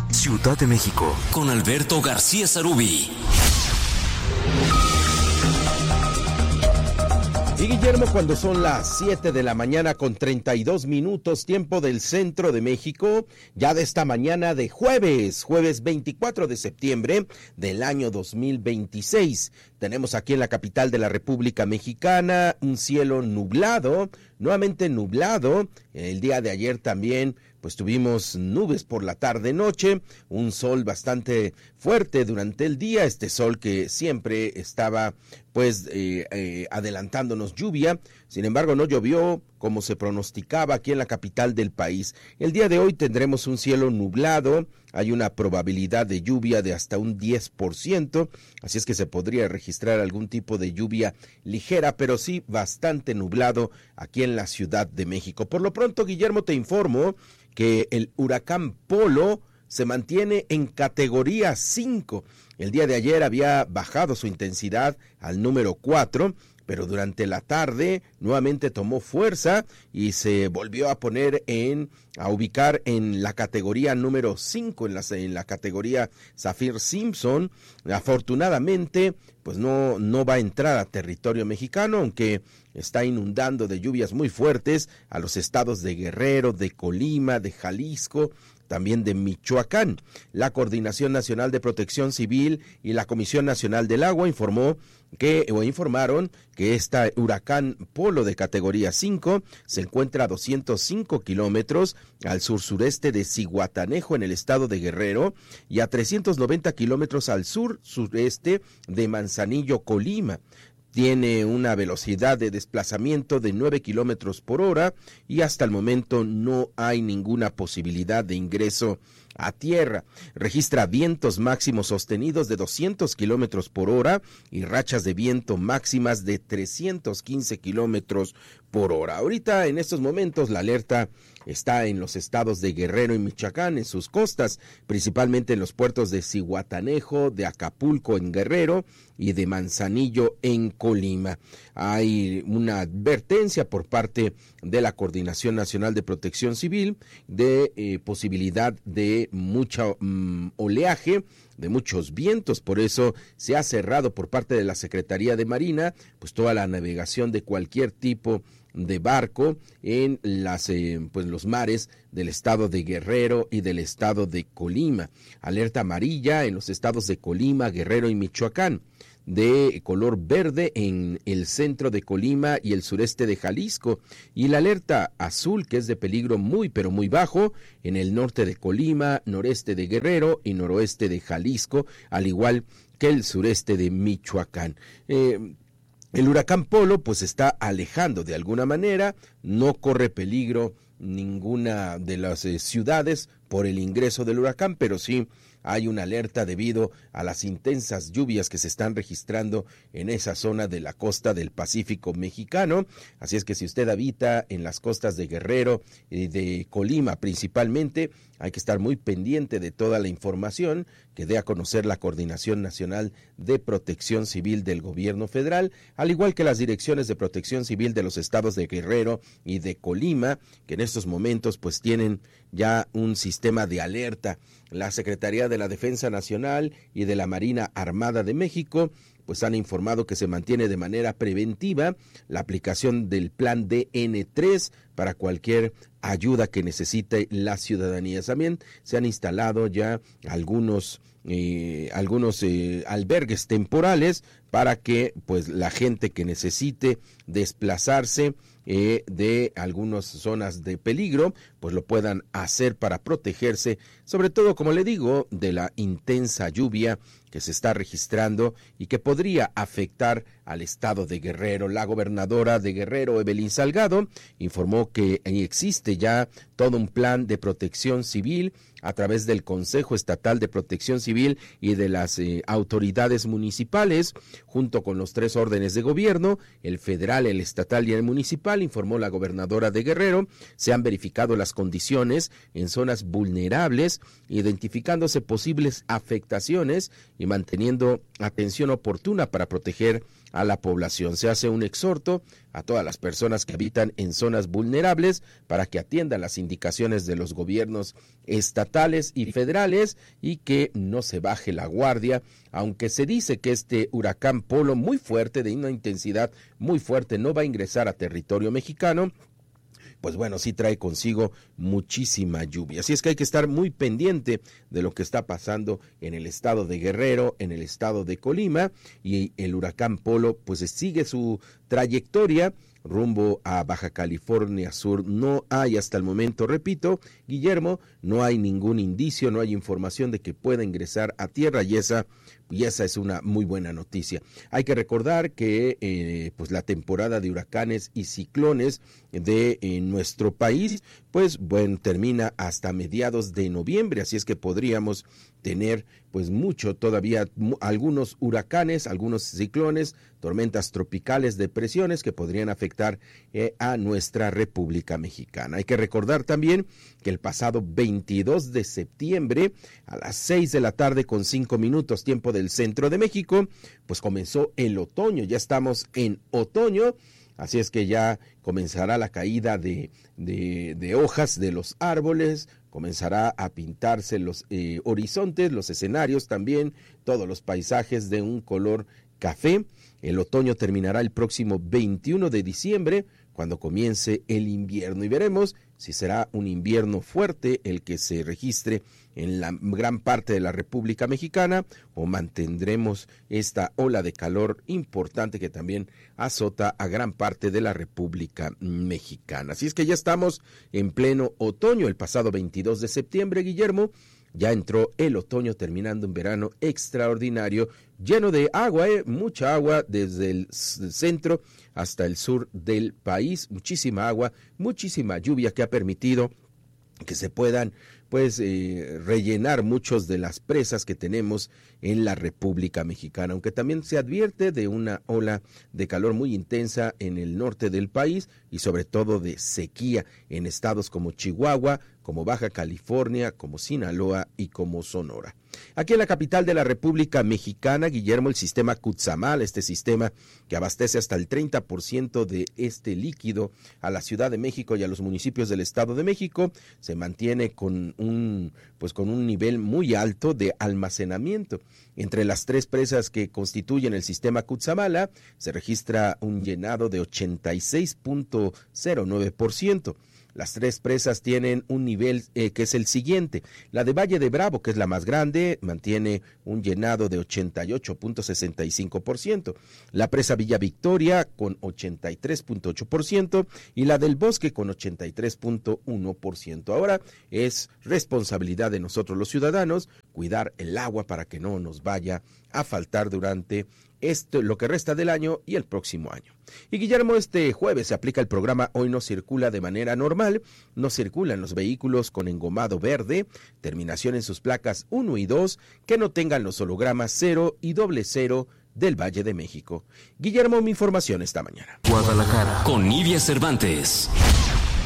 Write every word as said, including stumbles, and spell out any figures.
Ciudad de México, con Alberto García Sarubí. Y Guillermo, cuando son las siete de la mañana con treinta y dos minutos, tiempo del centro de México, ya de esta mañana de jueves, jueves veinticuatro de septiembre del año dos mil veintiséis. Tenemos aquí en la capital de la República Mexicana un cielo nublado, nuevamente nublado. El día de ayer también pues tuvimos nubes por la tarde-noche, un sol bastante fuerte durante el día, este sol que siempre estaba pues eh, eh, adelantándonos lluvia. Sin embargo, no llovió como se pronosticaba aquí en la capital del país. El día de hoy tendremos un cielo nublado, hay una probabilidad de lluvia de hasta un diez por ciento, así es que se podría registrar algún tipo de lluvia ligera, pero sí bastante nublado aquí en la Ciudad de México. Por lo pronto, Guillermo, te informo que el huracán Polo se mantiene en categoría cinco. El día de ayer había bajado su intensidad al número cuatro, pero durante la tarde nuevamente tomó fuerza y se volvió a poner en, a ubicar en la categoría número cinco, en la, en la categoría Saffir-Simpson. Afortunadamente, pues no, no va a entrar a territorio mexicano, aunque está inundando de lluvias muy fuertes a los estados de Guerrero, de Colima, de Jalisco, también de Michoacán. La Coordinación Nacional de Protección Civil y la Comisión Nacional del Agua informó que, o informaron que este huracán Polo de categoría cinco se encuentra a doscientos cinco kilómetros al sur-sureste de Zihuatanejo en el estado de Guerrero y a trescientos noventa kilómetros al sur-sureste de Manzanillo, Colima. Tiene una velocidad de desplazamiento de nueve kilómetros por hora y hasta el momento no hay ninguna posibilidad de ingreso a tierra. Registra vientos máximos sostenidos de doscientos kilómetros por hora y rachas de viento máximas de trescientos quince kilómetros por hora. Ahorita, en estos momentos, la alerta está en los estados de Guerrero y Michoacán, en sus costas, principalmente en los puertos de Zihuatanejo, de Acapulco en Guerrero y de Manzanillo en Colima. Hay una advertencia por parte de la Coordinación Nacional de Protección Civil de eh, posibilidad de mucho um, oleaje, de muchos vientos. Por eso se ha cerrado por parte de la Secretaría de Marina pues toda la navegación de cualquier tipo de barco en las eh, pues los mares del estado de Guerrero y del estado de Colima. Alerta amarilla en los estados de Colima, Guerrero y Michoacán, de color verde en el centro de Colima y el sureste de Jalisco, y la alerta azul, que es de peligro muy pero muy bajo, en el norte de Colima, noreste de Guerrero y noroeste de Jalisco, al igual que el sureste de Michoacán. Eh, el huracán Polo pues está alejando de alguna manera, no corre peligro ninguna de las eh, ciudades por el ingreso del huracán, pero sí hay una alerta debido a las intensas lluvias que se están registrando en esa zona de la costa del Pacífico mexicano. Así es que si usted habita en las costas de Guerrero y de Colima principalmente, hay que estar muy pendiente de toda la información que dé a conocer la Coordinación Nacional de Protección Civil del Gobierno Federal, al igual que las direcciones de protección civil de los estados de Guerrero y de Colima, que en estos momentos pues tienen ya un sistema de alerta. La Secretaría de la Defensa Nacional y de la Marina Armada de México pues han informado que se mantiene de manera preventiva la aplicación del plan D N tres para cualquier ayuda que necesite la ciudadanía. También se han instalado ya algunos eh, algunos eh, albergues temporales para que pues la gente que necesite desplazarse eh, de algunas zonas de peligro pues lo puedan hacer para protegerse, sobre todo, como le digo, de la intensa lluvia que se está registrando y que podría afectar al estado de Guerrero. La gobernadora de Guerrero, Evelyn Salgado, informó que existe ya todo un plan de protección civil a través del Consejo Estatal de Protección Civil y de las eh, autoridades municipales, junto con los tres órdenes de gobierno, el federal, el estatal y el municipal, informó la gobernadora de Guerrero. Se han verificado las condiciones en zonas vulnerables, identificándose posibles afectaciones y manteniendo atención oportuna para proteger a la población. Se hace un exhorto a todas las personas que habitan en zonas vulnerables para que atiendan las indicaciones de los gobiernos estatales y federales y que no se baje la guardia, aunque se dice que este huracán Polo muy fuerte, de una intensidad muy fuerte, no va a ingresar a territorio mexicano. Pues bueno, sí trae consigo muchísima lluvia. Así es que hay que estar muy pendiente de lo que está pasando en el estado de Guerrero, en el estado de Colima, y el huracán Polo pues sigue su trayectoria rumbo a Baja California Sur. No hay hasta el momento, repito, Guillermo, no hay ningún indicio, no hay información de que pueda ingresar a tierra y esa, y esa es una muy buena noticia. Hay que recordar que eh, pues la temporada de huracanes y ciclones de eh, nuestro país, pues bueno, termina hasta mediados de noviembre, así es que podríamos tener pues mucho todavía, algunos huracanes, algunos ciclones, tormentas tropicales, depresiones que podrían afectar eh, a nuestra República Mexicana. Hay que recordar también que el pasado veintidós de septiembre a las seis de la tarde con cinco minutos tiempo del centro de México, pues comenzó el otoño, ya estamos en otoño. Así es que ya comenzará la caída de, de, de hojas de los árboles, comenzará a pintarse los eh, horizontes, los escenarios también, todos los paisajes de un color café. El otoño terminará el próximo veintiuno de diciembre, cuando comience el invierno, y veremos si será un invierno fuerte el que se registre en la gran parte de la República Mexicana o mantendremos esta ola de calor importante que también azota a gran parte de la República Mexicana. Así es que ya estamos en pleno otoño. El pasado veintidós de septiembre, Guillermo, ya entró el otoño, terminando un verano extraordinario, lleno de agua, eh, mucha agua desde el centro hasta el sur del país, muchísima agua, muchísima lluvia que ha permitido que se puedan pues eh, rellenar muchos de las presas que tenemos en la República Mexicana, aunque también se advierte de una ola de calor muy intensa en el norte del país y sobre todo de sequía en estados como Chihuahua, como Baja California, como Sinaloa y como Sonora. Aquí en la capital de la República Mexicana, Guillermo, el sistema Cuetzamal, este sistema que abastece hasta el treinta por ciento de este líquido a la Ciudad de México y a los municipios del Estado de México, se mantiene con un, pues con un nivel muy alto de almacenamiento. Entre las tres presas que constituyen el sistema Cuetzamala, se registra un llenado de ochenta y seis punto cero nueve por ciento. Las tres presas tienen un nivel eh, que es el siguiente. La de Valle de Bravo, que es la más grande, mantiene un llenado de ochenta y ocho punto sesenta y cinco por ciento. La presa Villa Victoria con ochenta y tres punto ocho por ciento y la del Bosque con ochenta y tres punto uno por ciento. Ahora es responsabilidad de nosotros los ciudadanos cuidar el agua para que no nos vaya a faltar durante esto, lo que resta del año y el próximo año. Y Guillermo, este jueves se aplica el programa Hoy no circula de manera normal, no circulan los vehículos con engomado verde, terminación en sus placas uno y dos, que no tengan los hologramas cero y doble cero del Valle de México. Guillermo, mi información esta mañana. Guadalajara, con Nidia Cervantes.